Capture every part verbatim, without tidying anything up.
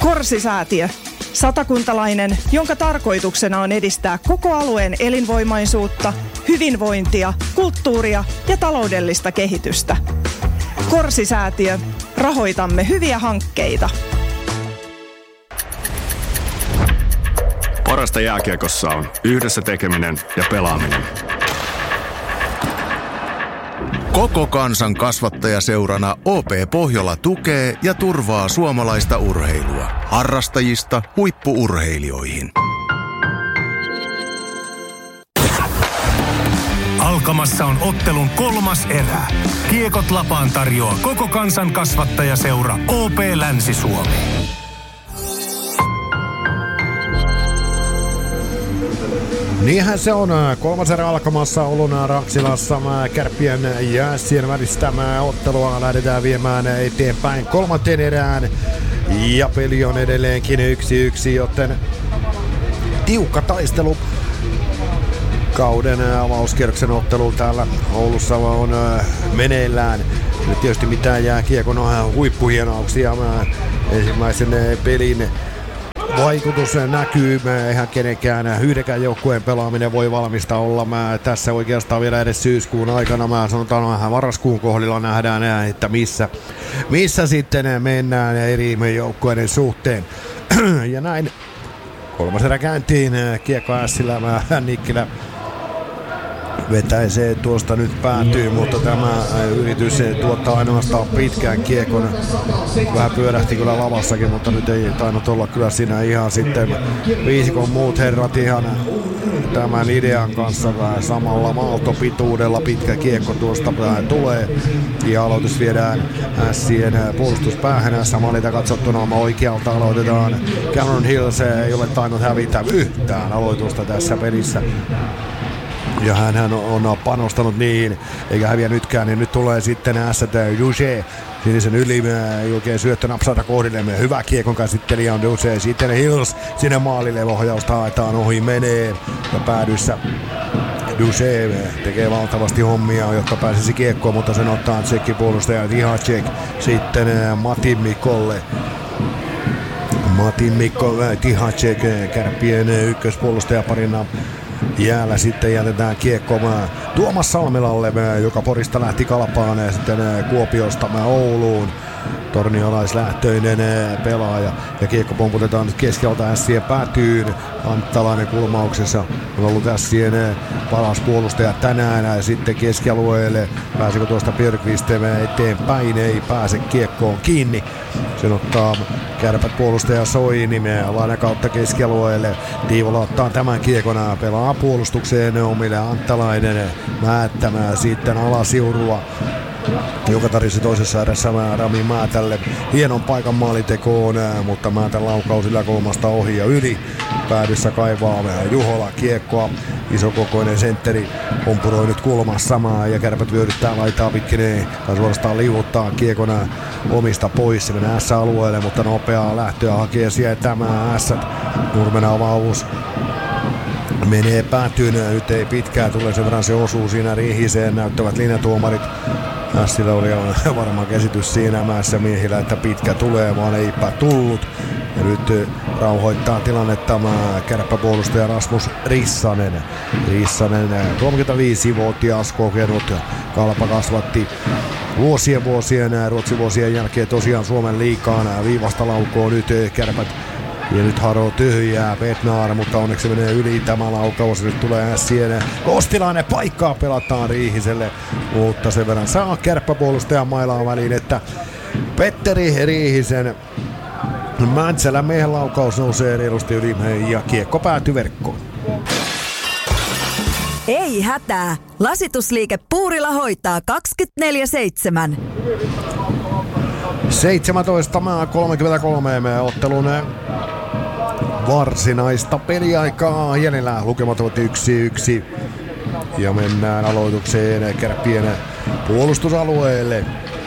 Korsi-säätiö. Satakuntalainen, jonka tarkoituksena on edistää koko alueen elinvoimaisuutta, hyvinvointia, kulttuuria ja taloudellista kehitystä. Korsi-säätiö. Rahoitamme hyviä hankkeita. Parasta jääkiekossa on yhdessä tekeminen ja pelaaminen. Koko kansan kasvattajaseurana O P Pohjola tukee ja turvaa suomalaista urheilua. Harrastajista huippu-urheilijoihin. Alkamassa on ottelun kolmas erä. Kiekot lapaan tarjoaa koko kansan kasvattajaseura O P Länsi-Suomi. Niinhän se on. Kolmas erä alkamassa Oulun Raksilassa. Kärppien Jäässien välistä ottelua lähdetään viemään eteenpäin kolmanteen erään. Ja peli on edelleenkin yksi yksi, joten tiukka taistelu. Kauden avauskierroksen ottelu täällä Oulussa on meneillään. Nyt tietysti mitään jääkiekon huippuhienouksia ensimmäisen pelin vaikutus näkyy. Eihän kenenkään yhdenkään joukkueen pelaaminen voi valmista olla. Mä tässä oikeastaan vielä edes syyskuun aikana. Mä sanotaan vähän marraskuun kohdilla nähdään, että missä, missä sitten mennään eri joukkueiden suhteen. Ja näin kolmas erä käyntiin. Kiekko Ässillä, Nikkilä vetäisee tuosta nyt päätyy, mutta tämä yritys tuottaa ainoastaan pitkään kiekon. Vähän pyörähti kyllä lavassakin, mutta nyt ei tainnut olla kyllä siinä ihan sitten viisikon muut herrat ihan tämän idean kanssa samalla maaltopituudella. Pitkä kiekko tuosta tulee ja aloitus viedään Ässien puolustuspäähän. Samalita katsottuna oikealta aloitetaan. Cameron Hills ei ole tainnut hävitä yhtään aloitusta tässä pelissä. Ja hän on panostanut niihin, eikä häviä nytkään, niin nyt tulee sitten Ässät Duche. Sinisen yli, oikein syöttö napsata kohdille. Hyvä kiekon käsittelijä on Duche. Sitten Hills sinne maalille, ohjausta haetaan, ohi menee. Ja päädyssä Duche tekee valtavasti hommia, jotta pääsisi kiekkoon, mutta sen ottaa tsekkipuolustaja Tihacek. Sitten Matin Mikkolle. Matin Mikko Tihacek, Kärppien ykköspuolustajaparina. Jäällä sitten jätetään kiekko Tuomas Salmelalle, joka Porista lähti kalpaan ja sitten Kuopiosta Ouluun. Torniolaislähtöinen pelaaja ja kiekko pomputetaan nyt keskeltä Ässien päätyyn. Anttalainen kulmauksessa on ollut Ässien paras puolustaja tänään ja sitten keskialueelle. Pääsikö tuosta Björkvist eteenpäin? Ei pääse kiekkoon kiinni. Sen ottaa Kärpät puolustaja Soini lainen kautta keskialueelle. Tiivola ottaa tämän kiekon, pelaa puolustukseen omille Anttalainen määttämään sitten Alasiurua, joka tarjosi toisessa erässä Rami Määtälle hienon paikan maalitekoon, mutta Määtän laukaus yläkulmasta ohi ja yli. Päädyssä kaivaa Juhola kiekkoa. Isokokoinen sentteri pompuroi nyt kulmassa samaa ja Kärpät vyöryttää laitaa pitkineen tai suorastaan liuuttaa kiekona omista pois. Se menee S-alueelle, mutta nopeaa lähtöä hakee siellä tämä S. Nurmen avaus menee päätyyn. Nyt ei pitkään tule, sen verran se osuu siinä Riihiseen, näyttävät linjatuomarit. Ässillä oli varmaan käsitys siinä mäessä miehillä, että pitkä tulee, vaan eipä tullut. Ja nyt rauhoittaa tilannetta kärppäpuolustaja Rasmus Rissanen. Rissanen, kolmekymmentäviisivuotias kokenut kalpa, kasvatti vuosien vuosien, Ruotsin vuosien jälkeen tosiaan Suomen liigaan. Viivasta laukoo nyt Kärpät. Ja nyt haroo tyhjää Petnaar, mutta onneksi menee yli tämä laukaus. Nyt tulee Ässien Kostilainen, paikkaa pelataan Riihiselle, mutta sen verran saa kärppäpuolustajan mailaan väliin, että Petteri Riihisen Mäntsälän miehen laukaus nousee reilusti yli ja kiekko päätyy verkkoon. Ei hätää, lasitusliike Puurila hoitaa kaksikymmentäneljä seitsemän. seitsemäntoista kolmekymmentäkolme ottelun varsinaista peliaikaa. Jäljellä lukemat ovat yksi yksi. Ja mennään aloitukseen Kärppien puolustusalueelle.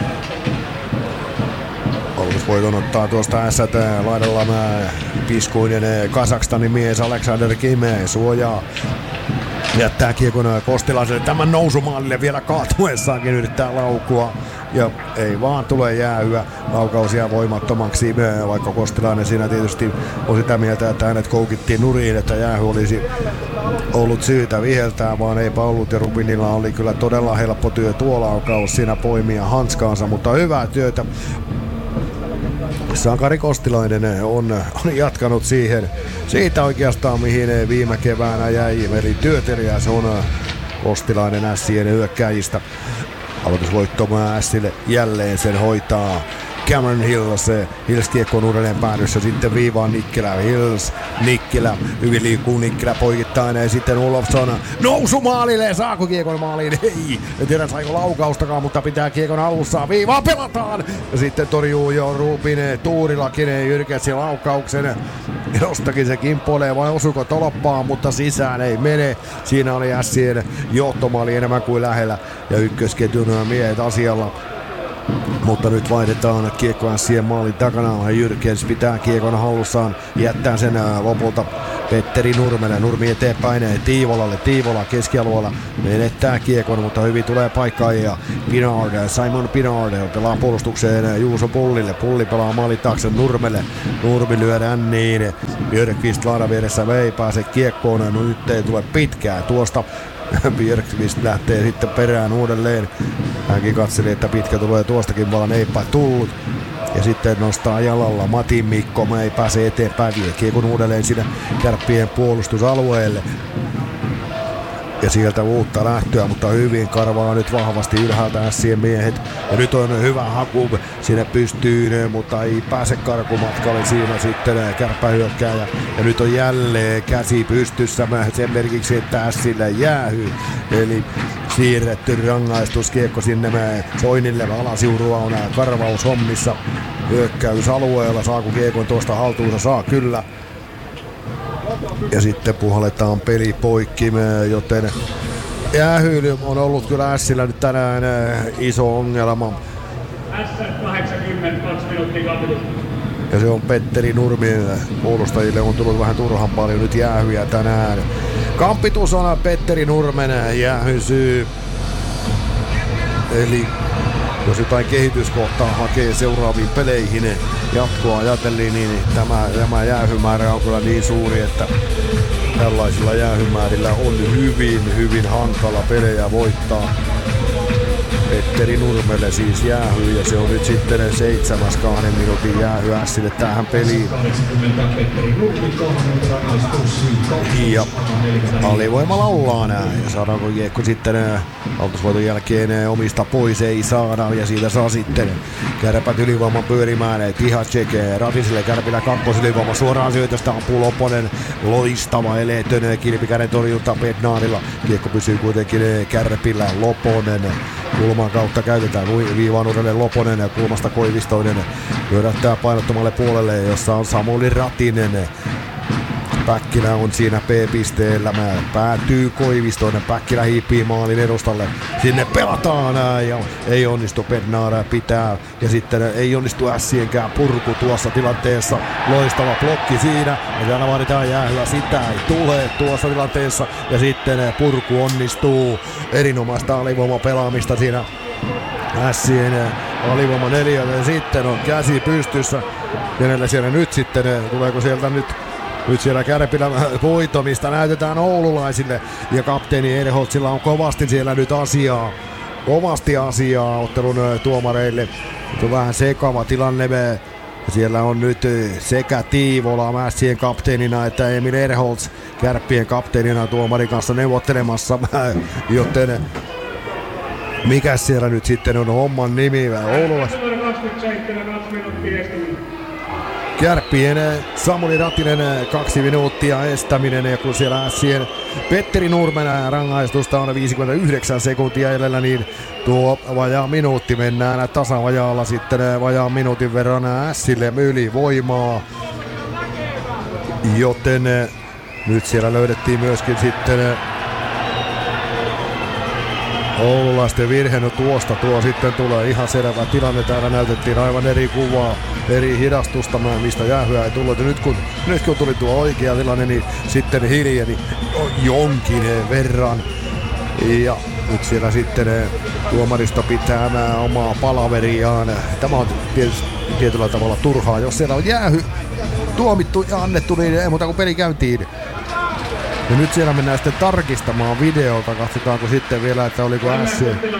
Aloitusvoiton ottaa tuosta ässät laidalla piskuinen Kazakstanin mies Alexander Kime. Suojaa. Jättää kiekon Kostilaiselle tämän nousumaalille vielä kaatuessaankin yrittää laukua. ja ei vaan tule jäähyä. Laukaus jää voimattomaksi, vaikka Kostilainen siinä tietysti on sitä mieltä, että hänet koukittiin nuriin, että jäähy olisi ollut syytä viheltää, vaan eipä ollut, ja Rubinilla oli kyllä todella helppo työ tuo laukaus siinä poimia hanskaansa, mutta hyvää työtä. Sakari Kostilainen on, on jatkanut siihen, siitä oikeastaan mihin viime keväänä jäi, eli työtelijä se on Kostilainen Ässien hyökkäjistä. Aloitusvoitto Ässille jälleen sen hoitaa Cameron Hills. Hills kiekko on uudelleen päädyssä, sitten viivaan Nikkilä. Hills, Nikkilä, hyvin liikkuu Nikkilä poikittain ja sitten Olofsson nousu maalille. Saako kiekon maaliin? Ei. En tiedä saiko laukaustakaan, mutta pitää kiekon alussa. Viivaa pelataan! Ja sitten torjuu jo Rubin Tuurilakin Jyrkäsi laukauksen. Jostakin se kimpoilee vai osuuko toloppaan, mutta sisään ei mene. Siinä oli Ässien johtomaali enemmän kuin lähellä ja ykkösketjun miehet asialla. Mutta nyt vaihdetaan kiekko Ässien maalin takana. Jyrkens pitää kiekon hallussaan, jättää sen lopulta Petteri Nurmelle. Nurmi eteenpäin Tiivolalle. Tiivola keskialueella menettää kiekon, mutta hyvin tulee paikkaa ja Pinard, Simon Pinard pelaa puolustukseen Juuso Pullille. Pulli pelaa maalin taakse Nurmelle. Nurmi lyödään niin. Björkvist laadan vieressä ei pääse kiekkoon. No nyt ei tule pitkää tuosta. Björkvist lähtee sitten perään uudelleen. Hänkin katseli, että pitkä tulee tuostakin, vaan eipä tullut. Ja sitten nostaa jalalla Matin Mikko, ei pääse eteenpäin, vie kiekon uudelleen sinne Kärppien puolustusalueelle. Ja sieltä uutta lähtöä, mutta hyvin karvaa nyt vahvasti ylhäältä Ässien miehet. Ja nyt on hyvä haku sinne pystyyn, mutta ei pääse karkumatkalle siinä sitten kärppähyökkääjä. Ja nyt on jälleen käsi pystyssä sen merkiksi, että Ässille jäähy. Eli siirretty rangaistuskiekko sinne Soinille. Alasiurua on karvaushommissa hyökkäysalueella. Saako kiekon tuosta haltuunsa? Saa kyllä. Ja sitten puhalletaan peli poikki, joten jäähyily on ollut kyllä Ässillä nyt tänään iso ongelma. Ja se on Petteri Nurmille. Puolustajille on tullut vähän turhan paljon nyt jäähyjä tänään. Kampitus on Petteri Nurmen jäähyn syy. Eli jos jotain kehityskohtaa hakee seuraaviin peleihin jatkoa ajatellen, niin tämä, tämä jäähymäärä on kyllä niin suuri, että tällaisilla jäähymäärillä on hyvin, hyvin hankala pelejä voittaa. Petteri Nurmelle siis jäähy ja se on nyt sitten seitsemäs kahden minuutin jäähy Ässille tähän peliin. Ja alivoimalla ollaan ja saadaanko kiekko sitten aloitusvoiton jälkeen omista pois, ei saada ja siitä saa sitten Kärpät ylivoiman pyörimään. Tihacek Ratisille Kärpillä kakkosylivoima suoraan syötöstä ampuu Loponen, loistava eleetön kilpikäden torjunta Bednarilla. Kiekko pysyy kuitenkin Kärpillä. Loponen kulman kautta käytetään viivaan uudelleen Loponen ja kulmasta Koivistoinen lyödättää painottomalle puolelle, jossa on Samuli Ratinen. Päkkilä on siinä P-pisteellä, päätyy Koivistoinen, Päkkilä hiipii maalin edustalle, sinne pelataan ja ei onnistu, Bednar pitää ja sitten ei onnistu Ässienkään purku tuossa tilanteessa, loistava blokki siinä ja täällä vaaditaan jäähyä, sitä ei tule tuossa tilanteessa ja sitten purku onnistuu, erinomaista alivoima pelaamista siinä Ässien alivoima neljä ja sitten on käsi pystyssä, kenelle siellä nyt sitten, tuleeko sieltä nyt Nyt siellä Kärpillä voitomista näytetään oululaisille ja kapteeni Erholtsilla on kovasti siellä nyt asiaa. Kovasti asiaa ottelun tuomareille. Nyt on vähän sekava tilanne. Siellä on nyt sekä Tiivola Ässien kapteenina että Emil Erholtz Kärppien kapteenina tuomarin kanssa neuvottelemassa. Joten mikäs siellä nyt sitten on homman nimi? Oululais... Kärppien Samuli Ratinen kaksi minuuttia estäminen ja kun siellä Ässien Petteri Nurmen rangaistusta on viisikymmentäyhdeksän sekuntia edellä, niin tuo vajaa minuutti mennään tasavajaalla sitten vajaa minuutin verran Ässille ylivoimaa. Joten nyt siellä löydettiin myöskin sitten oululaisten virhe, no tuosta tuo sitten tulee ihan selvä tilanne. Täällä näytettiin aivan eri kuvaa, eri hidastusta, mistä jäähyä ei tullut. Ja nyt kun, nyt kun tuli tuo oikea tilanne, niin sitten hiljeni jonkin verran. Ja nyt siellä sitten tuomaristo pitää omaa palaveriaan. Tämä on tietysti tietyllä tavalla turhaa, jos siellä on jäähy tuomittu ja annettu, niin ei muuta kuin peli käyntiin. Ja nyt siellä mennään sitten tarkistamaan videolta. Katsotaanko sitten vielä, että oliko S.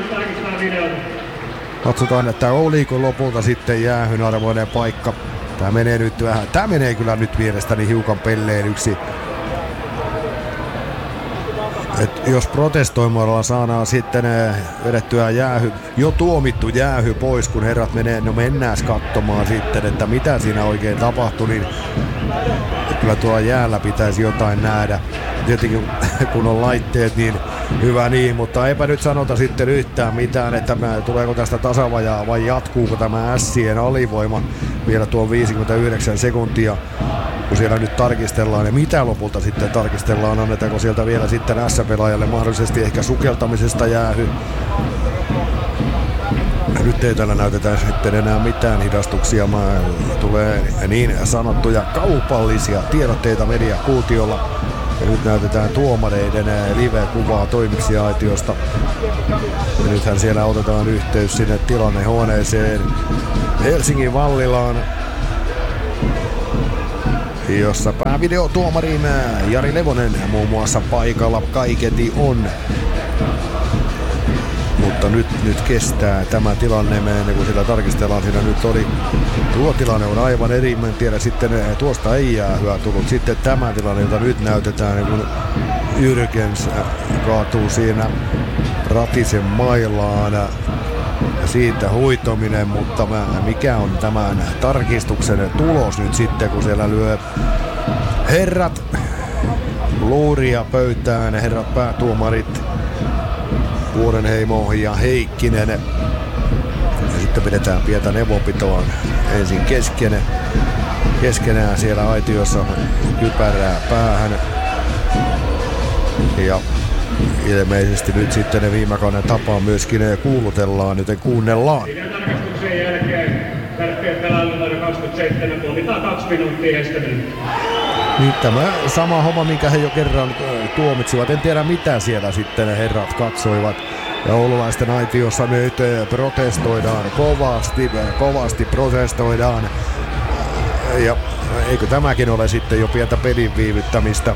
Katsotaan, että oliko lopulta sitten jäähyn arvoinen paikka. Tää menee nyt vähän, tää menee kyllä nyt mielestäni hiukan pelleen yksi. Et jos protestoimalla saadaan sitten vedettyä jäähy, jo tuomittu jäähy pois, kun herrat menee, no mennään katsomaan sitten, että mitä siinä oikein tapahtui, niin kyllä tuolla jäällä pitäisi jotain nähdä. Tietenkin kun on laitteet, niin hyvä niin, mutta eipä nyt sanota sitten yhtään mitään, että tuleeko tästä tasavajaa vai jatkuuko tämä Ässien alivoima vielä tuon viisikymmentäyhdeksän sekuntia, kun siellä nyt tarkistellaan ja mitä lopulta sitten tarkistellaan, annetaanko sieltä vielä sitten S-pelaajalle mahdollisesti ehkä sukeltamisesta jäähy. Nyt ei täällä näytetä sitten enää mitään hidastuksia, mä tulee niin sanottuja kaupallisia tiedotteita mediakuutiolla. Ja nyt näytetään tuomareiden live-kuvaa toimitsijaitiosta. Ja nythän siellä otetaan yhteys sinne tilannehuoneeseen Helsingin Vallilaan, jossa päävideotuomariin Jari Levonen muun muassa paikalla kaiketi on. Mutta nyt, nyt kestää tämä tilanne, ennen kuin sillä tarkistellaan, siinä nyt oli, tuo tilanne on aivan eri, en tiedä sitten, tuosta ei jäähyä tullut. Sitten tämä tilanne, jota nyt näytetään, kun Jürgens kaatuu siinä Ratisen mailaan, siitä huitominen, mutta mikä on tämän tarkistuksen tulos nyt sitten, kun siellä lyö herrat luuria pöytään, herrat päätuomarit Vuorenheimo ja Heikkinen. Ja sitten pidetään pientä neuvonpitoa ensin keskenään, keskenään siellä aitiossa kypärää päähän. Ja ilmeisesti nyt sitten ne viime kauden tapaan myöskin kuulutellaan, joten kuunnellaan. Tarkastuksen jälkeen Kärppien pelaajan kaksikymmentäseitsemän tuomitaan kaksi minuuttia estäminen. Niin tämä sama homma, minkä he jo kerran tuomitsivat. En tiedä mitä siellä sitten herrat katsoivat. Ja oululaisten aitiossa nyt protestoidaan kovasti, kovasti protestoidaan. Ja eikö tämäkin ole sitten jo pientä pelin viivyttämistä?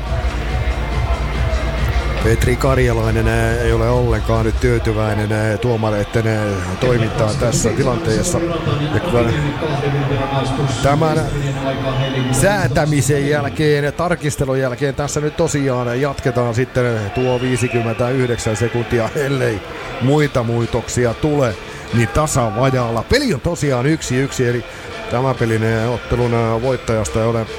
Petri Karjalainen ei ole ollenkaan nyt tyytyväinen tuomareiden toimintaan tässä tilanteessa. Ja kyllä tämän säätämisen jälkeen, tarkistelun jälkeen tässä nyt tosiaan jatketaan sitten tuo viisikymmentäyhdeksän sekuntia, ellei muita muutoksia tule, niin tasavajaalla. Peli on tosiaan yksi yksi, eli tämän pelin ottelun voittajasta ei ole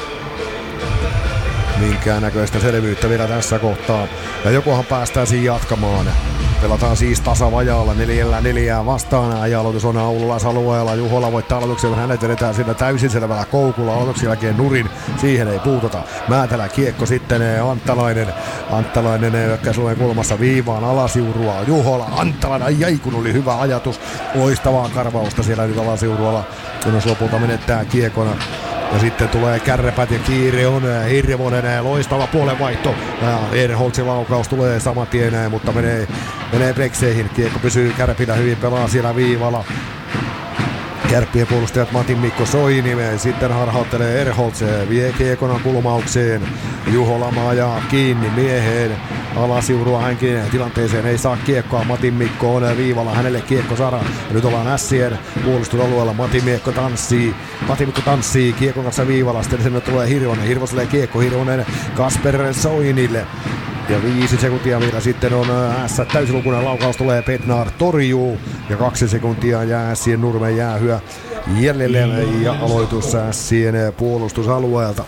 minkäännäköistä selvyyttä vielä tässä kohtaa. Ja jokohan päästäisiin jatkamaan. Pelataan siis tasavajaalla neljällä neljää vastaan. Ja aloitus on oululaisalueella. Juhola voittaa aloituksen, kun hänet vedetään siinä täysin selvällä koukulla. Aloituksen jälkeen nurin. Siihen ei puututa. Määtälä kiekko sitten Anttalainen. Anttalainen hyökkäyslueen kulmassa viivaan Alasiurua. Juhola, Anttalainen. Ai ai kun oli hyvä ajatus. Loistavaa karvausta siellä nyt Alasiurualla. Kunnes lopulta menettää kiekona. Ja sitten tulee kärräpät ja kiire on Hirvonen, loistava puolenvaihto. Erholtsin laukaus tulee saman tien, mutta menee, menee brekseihin. Kiekko pysyy Kärpillä hyvin, pelaa siellä viivalla. Kärppien puolustajat Matin Mikko Soini, sitten harhauttelee Erholtz, vie kiekona kulmaukseen. Juhola ajaa kiinni mieheen. Alasiurua hänkin tilanteeseen, ei saa kiekkoa. Matin Mikko on viivalla, hänelle kiekko saadaan. Ja nyt ollaan Ässien puolustusalueella. Matin Mikko tanssii. Matin Mikko tanssii kiekon kanssa viivalla. Sitten sinne tulee Hirvonen. Hirvoselle kiekko. Hirvonen Kasper Soinille. Ja viisi sekuntia vielä sitten on S täysilukuinen laukaus tulee, Bednar torjuu. Ja kaksi sekuntia jää Ässien Nurmen jäähyä jäljelle ja aloitus Ässien puolustusalueelta.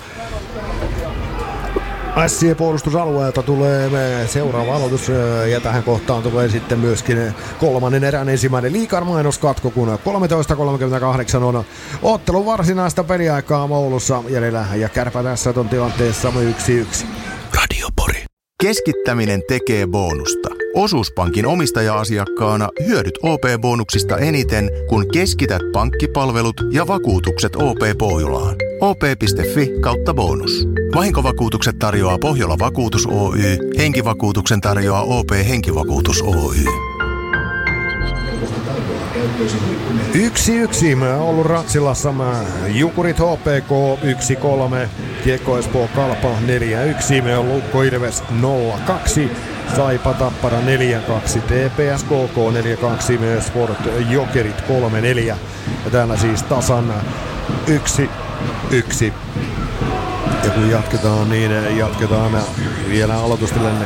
Ässien puolustusalueelta tulee seuraava aloitus ja tähän kohtaan tulee sitten myöskin kolmannen erän ensimmäinen liigan mainoskatko, kun kolmetoista kolmekymmentäkahdeksan on ottelun varsinaista peliaikaa Oulussa jäljellä ja Kärpä tässä on tilanteessa yksi yksi. Radio Pori. Keskittäminen tekee bonusta. Osuuspankin omistaja-asiakkaana hyödyt O P-bonuksista eniten, kun keskität pankkipalvelut ja vakuutukset O P-Pohjolaan. O P piste fi kautta bonus. Vahinkovakuutukset tarjoaa Pohjola Vakuutus Oy. Henkivakuutuksen tarjoaa O P Henkivakuutus Oy. Yksi yksi. Mä oon ollut Ratsilassa. Mä Jukurit H P K yksi kolme. Kiekko Espoo Kalpa neljä yksi. Me on Lukko Ilves nolla kaksi. Saipa Tappara neljä kaksi. T P S K K neljä kaksi. Me Sport Jokerit kolme neljä. Ja täällä siis tasan yksi yksi. Ja kun jatketaan, niin jatketaan vielä aloitustilenne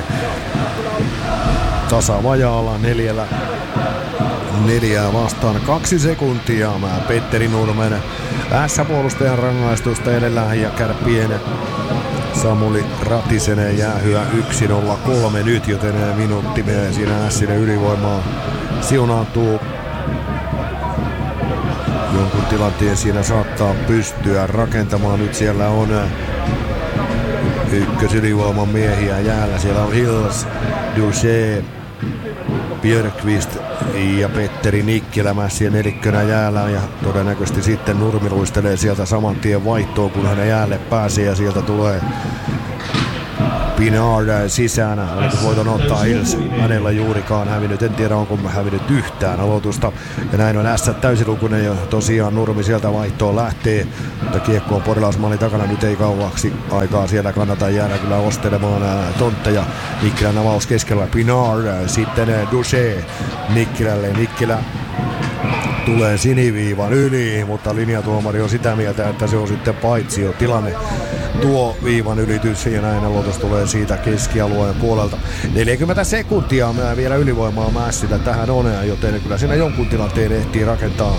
tasavajaalla neljällä. Neljää vastaan kaksi sekuntia. Mä Petteri Nurmen S-puolustajan rangaistusta edellä ja Kärppien Samuli Ratisen jäähyä yksi nolla kolme nyt, joten minuutti siinä Ässinen ylivoimaa siunaantuu. Jonkun tilanteen siinä saattaa pystyä rakentamaan. Nyt siellä on ykkösylivoiman miehiä jäällä. Siellä on Hills, Duché, Björkqvist ja Petteri Nikkilä mässien nelikkönä jäällä, ja todennäköisesti sitten Nurmi luistelee sieltä saman tien vaihtoon, kun hän jäälle pääsee, ja sieltä tulee Pinard sisään. Voiton ottaa Hills, hänellä juurikaan hävinnyt, en tiedä onko hävinnyt yhtään aloitusta, ja näin on S täysilukuinen, ja tosiaan Nurmi sieltä vaihtoon lähtee, mutta kiekko on Porilaismaalin takana, nyt ei kauaksi aikaa siellä kannata jäädä kyllä ostelemaan tontteja. Nikkilän avaus keskellä, Pinard, sitten Duché Nikkilälle, Nikkilä tulee siniviivan yli, mutta linjatuomari on sitä mieltä, että se on sitten paitsio tilanne. Tuo viivan ylitys ja näin aloitus tulee siitä keskialueen puolelta. neljäkymmentä sekuntia vielä ylivoimaa Mässillä tähän on, joten kyllä siinä jonkun tilanteen ehtii rakentaa.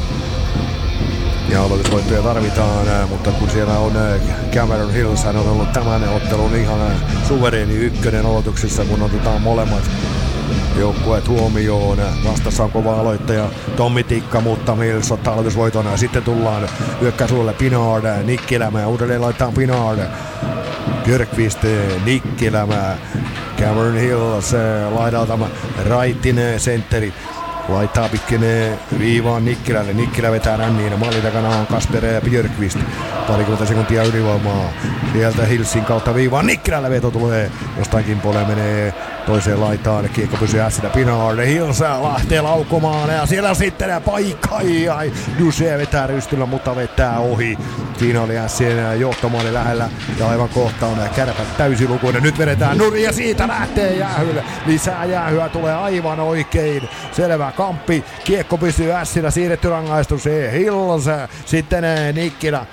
Ja aloitusvoittoja tarvitaan, mutta kun siellä on Cameron Hills, hän on ollut tämän ottelun ihan suvereeni ykkönen aloituksessa, kun otetaan molemmat joukkueet huomioon. Vastassa on kova aloittaja Tommi Tikka, mutta Mills ottaa aloitusvoiton. Sitten tullaan hyökkäysuudelle Pinard, Nikkilämä, uudelleen laittaa Pinard, Björkqvist, Nikkilämä, Cameron Hills laidalta, Raittinen sentteri laittaa pitkin viivaan Nikkilälle. Nikkilä vetää ränniin. Maalin takana on Kasper Björkqvist. Parikymmentä sekuntia ylivoimaa. Sieltä Hillsin kautta viivaan. Nikkilälle veto tulee. Jostain kimpoille menee toiseen laitaan. Kiekko pysyy ässinä. Pinard. Hills lähtee laukomaan. Ja siellä sitten paikka. Ai, Duché vetää rystyllä, mutta vetää ohi. Siinä oli ässien johtomaali lähellä. Ja aivan kohta on Kärpät täysilukuinen. Nyt vedetään nurin ja siitä lähtee jäähylle. Lisää jäähyä tulee aivan oikein. Selvä kamppi. Kiekko pysyy ässinä. Siirretty rangaistus. Hills. Sitten Nikkilä.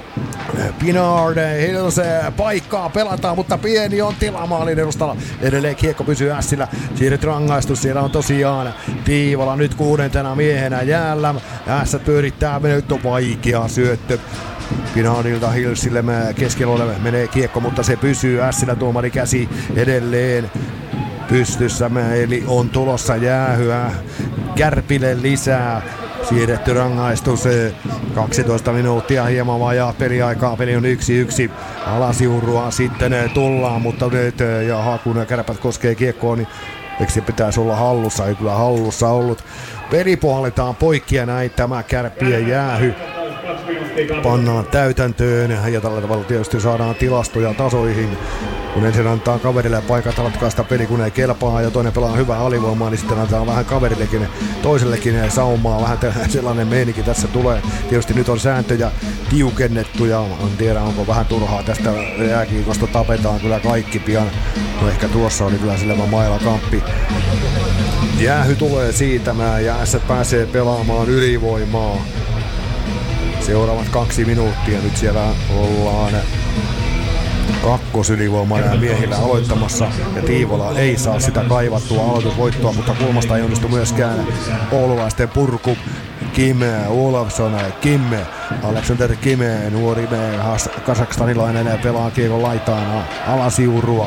Pinard, Hills, paikkaa pelataan, mutta pieni on tila maalin edustalla. Edelleen kiekko pysyy ässillä. Siirretty rangaistus. Siellä on tosiaan Tiivola nyt kuudentena miehenä jäällä. Ässä pyörittää. Nyt on vaikea syöttö. Pinardilta Hillsille keskellä menee kiekko, mutta se pysyy ässillä. Tuomari käsi edelleen pystyssä, eli on tulossa jäähyä Kärpille lisää. Siirretty rangaistus, kaksitoista minuuttia hieman vajaa peliaikaa, peli on yksi yksi. Alasiurua sitten tullaan, mutta nyt ja kun Kärpät koskee kiekkoon, niin eikö se pitäisi olla hallussa? Ei kyllä hallussa ollut. Peli puolitaan poikki ja näin tämä Kärppien jäähy pannaan täytäntöön ja tällä tavalla tietysti saadaan tilastoja tasoihin. Kun ensin antaa kaverille paikat ratkaista peli, kun ei kelpaa ja toinen pelaa hyvää alivoimaa, niin sitten antaa vähän kaverillekin, toisellekin saumaa. Vähän sellainen meininki tässä tulee. Tietysti nyt on sääntöjä tiukennettu ja en tiedä onko vähän turhaa tästä jääkiikosta, tapetaan kyllä kaikki pian. No ehkä tuossa oli kyllä selvä mailakamppi. Jäähy tulee siitä ja S pääsee pelaamaan ylivoimaa. Seuraavat kaksi minuuttia. Nyt siellä ollaan kakkosylivoimaa ja miehillä aloittamassa. Ja Tiivola ei saa sitä kaivattua aloitusvoittoa, mutta kulmasta ei onnistu myöskään oululaisten purku. Kim Olofsson, Kim, Alexander Kim, nuori kasakstanilainen pelaa kiekon laitaan Alasiurua.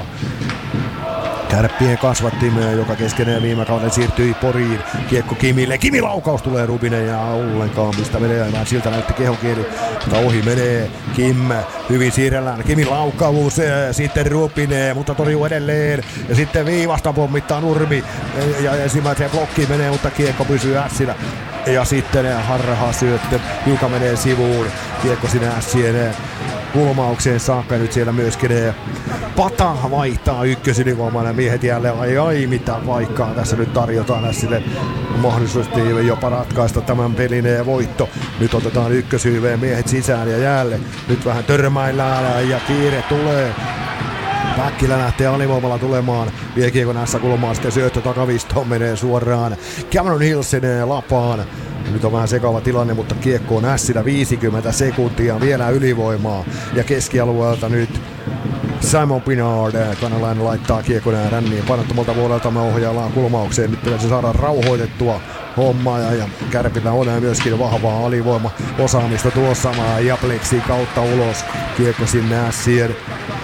Kärppien kasvattimeen, joka keskeneen viime kauden siirtyi Poriin. Kiekko Kimille. Kimi laukaus tulee Rubinen ja ollenkaan mistä menee. Vähän siltä näytti kehokieli. Mutta ohi menee. Kim hyvin siirrellään. Kimi laukaus. Sitten Rubinen, mutta torjuu edelleen. Ja sitten viivasta pommittaa Nurmi. Ja ensimmäiseen blokkiin menee, mutta kiekko pysyy ässillä. Ja sitten harha syöttö, joka menee sivuun. kiekko sinne ässien kulmaukseen saakka. Nyt siellä myöskin Pata vaihtaa ykkösylivoimaan ja miehet jälleen ai ai mitä paikkaa tässä nyt tarjotaan ässille mahdollisesti jopa ratkaista tämän pelin voitto. Nyt otetaan ykkösyyveen miehet sisään ja jälleen nyt vähän törmäillään ja kiire tulee. Päkkilä lähtee alivoimalla tulemaan, vie kiekon näissä kulmaan, sitten syöttö takavistoon menee suoraan Cameron Hillsin lapaan. Nyt on vähän sekava tilanne, mutta kiekko on ässillä viisikymmentä sekuntia, vielä ylivoimaa ja keskialueelta nyt Simon Pinard, kanalainen laittaa kiekon ränniin painottomalta vuodelta, me ohjaillaan kulmaukseen, nyt pitäisi saada rauhoitettua hommaa ja, ja Kärpillä on myöskin vahvaa alivoima osaamista tuossa ja Plexin kautta ulos, kiekko sinne ässien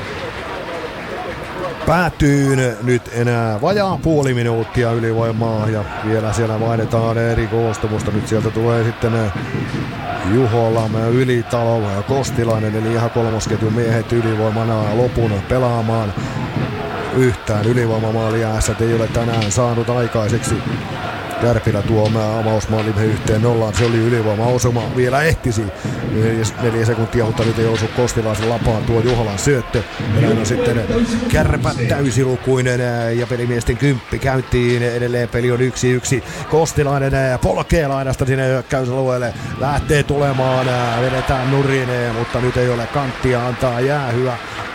päätyyn nyt enää vajaa puoli minuuttia ylivoimaa ja vielä siellä vaihdetaan eri koostumusta. Nyt sieltä tulee sitten Juhola, Ylitalo ja Kostilainen eli ihan kolmosketjun miehet ylivoimana lopun pelaamaan. Yhtään ylivoimamaalia Ässät ei ole tänään saanut aikaiseksi. Kärpilä tuo avausmaalin yhteen nollaan, se oli ylivoima osuma, vielä ehtisi neljä sekuntia, mutta nyt ei osu Kostilaisen lapaan tuo Juholan syöttö. Ja näin on sitten Kärpät täysilukuinen ja pelimiesten kymppi käyntiin, edelleen peli on yksi yksi. Kostilainen polkee laidasta sinne hyökkäysalueelle, lähtee tulemaan, vedetään nurin, mutta nyt ei ole kanttia antaa jäähyä.